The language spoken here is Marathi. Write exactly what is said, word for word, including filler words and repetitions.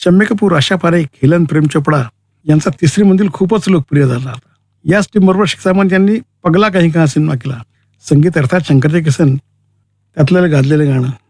शम्मी कपूर, आशा पारेख, हेलन प्रेम चोपडा यांचा तिसरी मंजिल खूपच लोकप्रिय झाला होता. याच टीमबरोबर शेख सामान यांनी पगला काही का सिनेमा केला. संगीत अर्थात शंकरजय किसन, त्यातलं गाजलेलं गाणं